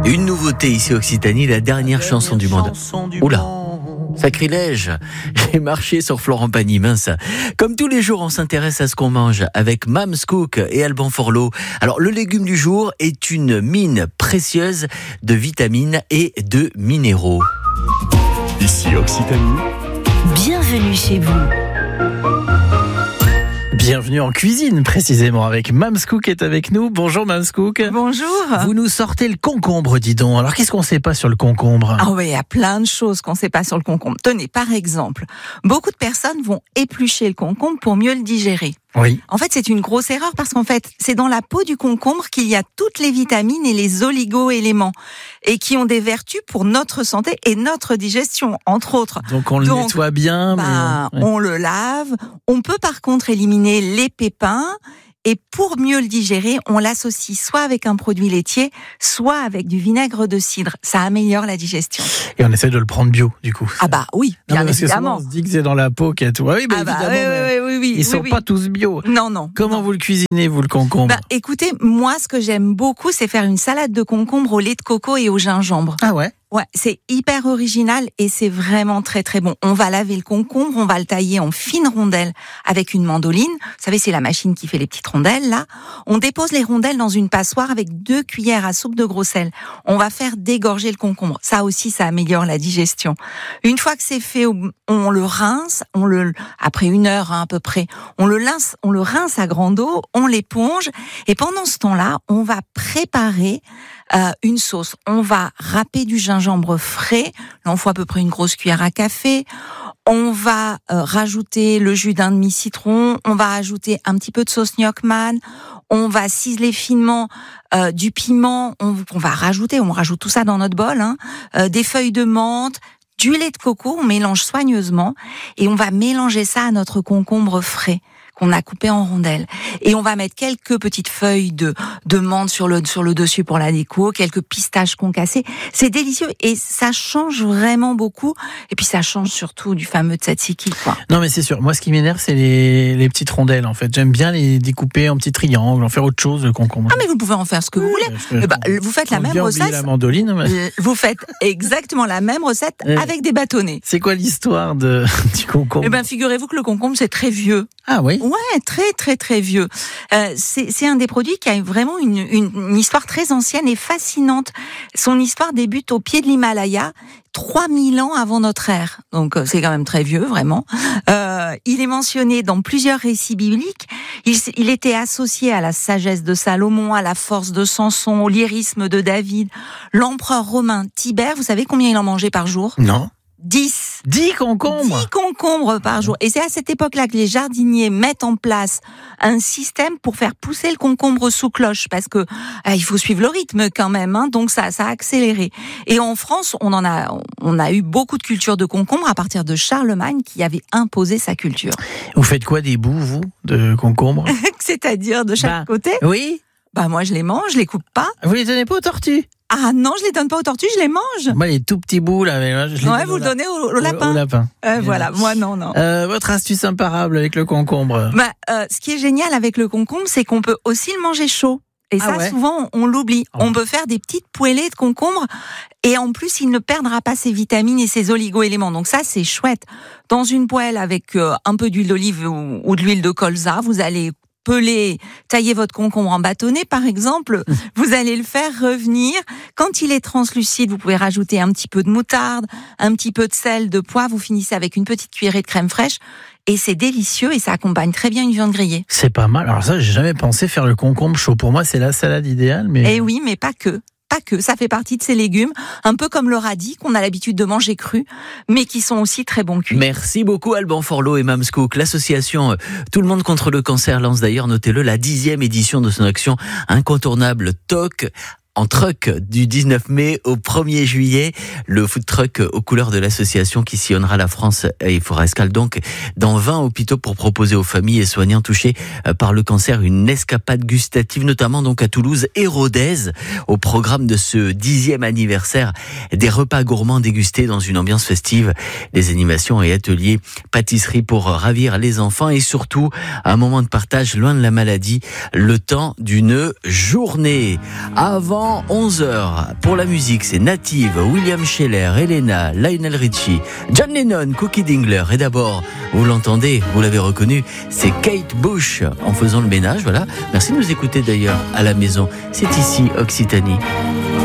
Une nouveauté ici Occitanie, la dernière chanson du monde. Oula, sacrilège, j'ai marché sur Florent Pagny, mince. Comme tous les jours, on s'intéresse à ce qu'on mange avec Mams Cook et Alban Forlot. Alors, le légume du jour est une mine précieuse de vitamines et de minéraux. Ici Occitanie. Bienvenue chez vous. Bienvenue en cuisine, précisément, avec Mams Cook est avec nous. Bonjour Mams Cook. Bonjour. Vous nous sortez le concombre, dis donc. Alors, qu'est-ce qu'on ne sait pas sur le concombre ? Ah oui, il y a plein de choses qu'on ne sait pas sur le concombre. Tenez, par exemple, beaucoup de personnes vont éplucher le concombre pour mieux le digérer. Oui. En fait, c'est une grosse erreur parce qu'en fait, c'est dans la peau du concombre qu'il y a toutes les vitamines et les oligo-éléments et qui ont des vertus pour notre santé et notre digestion, entre autres. Donc, on le nettoie bien. Mais on le lave. On peut par contre éliminer les pépins. Et pour mieux le digérer, on l'associe soit avec un produit laitier, soit avec du vinaigre de cidre. Ça améliore la digestion. Et on essaie de le prendre bio, du coup. Ah bah oui, bien évidemment. On se dit que c'est dans la peau qu'il y a tout. Oui, mais évidemment. Oui, ils sont pas tous bio. Non. Comment vous le cuisinez, vous, le concombre ? Écoutez, moi, ce que j'aime beaucoup, c'est faire une salade de concombre au lait de coco et au gingembre. Ah ouais ? Ouais, c'est hyper original et c'est vraiment très très bon. On va laver le concombre, on va le tailler en fines rondelles avec une mandoline. Vous savez, c'est la machine qui fait les petites rondelles là. On dépose les rondelles dans une passoire avec 2 cuillères à soupe de gros sel. On va faire dégorger le concombre. Ça aussi, ça améliore la digestion. Une fois que c'est fait, on le rince, après 1 heure à peu près, on le rince à grande eau, on l'éponge et pendant ce temps-là, on va préparer une sauce. On va râper du gingembre frais. Là, on faut à peu près une grosse cuillère à café. On va rajouter le jus d'un demi-citron. On va ajouter un petit peu de sauce Gnocchman. On va ciseler finement du piment. On rajoute tout ça dans notre bol. Des feuilles de menthe, du lait de coco. On mélange soigneusement et on va mélanger ça à notre concombre frais qu'on a coupé en rondelles. Et on va mettre quelques petites feuilles de menthe sur le dessus pour la déco, quelques pistaches concassées. C'est délicieux et ça change vraiment beaucoup. Et puis ça change surtout du fameux tzatziki, quoi. Non, mais c'est sûr. Moi, ce qui m'énerve, c'est les petites rondelles, en fait. J'aime bien les découper en petits triangles, en faire autre chose, le concombre. Ah, mais vous pouvez en faire ce que vous voulez. Vous faites la même recette. La mandoline. Mais... Vous faites exactement la même recette avec des bâtonnets. C'est quoi l'histoire du concombre ? Figurez-vous que le concombre, c'est très vieux. Ah oui ? Ouais, très très très vieux. C'est un des produits qui a vraiment une histoire très ancienne et fascinante. Son histoire débute au pied de l'Himalaya, 3000 ans avant notre ère. Donc c'est quand même très vieux, vraiment. Il est mentionné dans plusieurs récits bibliques. Il était associé à la sagesse de Salomon, à la force de Samson, au lyrisme de David. L'empereur romain Tibère, vous savez combien il en mangeait par jour ? Non. 10 concombres. 10 concombres par jour. Et c'est à cette époque-là que les jardiniers mettent en place un système pour faire pousser le concombre sous cloche, parce que il faut suivre le rythme quand même, donc ça a accéléré. Et en France, on a eu beaucoup de cultures de concombre à partir de Charlemagne qui avait imposé sa culture. Vous faites quoi des bouts, vous, de concombre ? C'est-à-dire de chaque côté ? Oui. Moi je les mange, je les coupe pas. Vous les donnez pas aux tortues ? Ah non, je les donne pas aux tortues, je les mange. Moi, les tout petits bouts, là, je les vous le donnez au lapin. Au lapin. Voilà, moi non. Votre astuce imparable avec le concombre. Ce qui est génial avec le concombre, c'est qu'on peut aussi le manger chaud. Et souvent, on l'oublie. On peut faire des petites poêlées de concombre. Et en plus, il ne perdra pas ses vitamines et ses oligo-éléments. Donc ça, c'est chouette. Dans une poêle avec un peu d'huile d'olive ou de l'huile de colza, vous allez tailler votre concombre en bâtonnets, par exemple, vous allez le faire revenir. Quand il est translucide, vous pouvez rajouter un petit peu de moutarde, un petit peu de sel, de poivre, vous finissez avec une petite cuillerée de crème fraîche. Et c'est délicieux et ça accompagne très bien une viande grillée. C'est pas mal. Alors ça, j'ai jamais pensé faire le concombre chaud. Pour moi, c'est la salade idéale. Mais... Eh oui, mais pas que. Ça fait partie de ces légumes, un peu comme le radis qu'on a l'habitude de manger cru, mais qui sont aussi très bons cuits. Merci beaucoup Alban Forlot et Mams Cook. L'association Tout le monde contre le cancer lance d'ailleurs, notez-le, la 10e édition de son action incontournable TOC. En truck du 19 mai au 1er juillet, le food truck aux couleurs de l'association qui sillonnera la France et Forascal donc dans 20 hôpitaux pour proposer aux familles et soignants touchés par le cancer une escapade gustative, notamment donc à Toulouse et Rodez, au programme de ce 10e anniversaire, des repas gourmands dégustés dans une ambiance festive, des animations et ateliers pâtisserie pour ravir les enfants et surtout un moment de partage loin de la maladie, le temps d'une journée. Avant Avant 11h, pour la musique, c'est Native, William Scheller, Elena, Lionel Richie, John Lennon, Cookie Dingler. Et d'abord, vous l'entendez, vous l'avez reconnu, c'est Kate Bush en faisant le ménage. Voilà. Merci de nous écouter d'ailleurs à la maison. C'est ici Occitanie.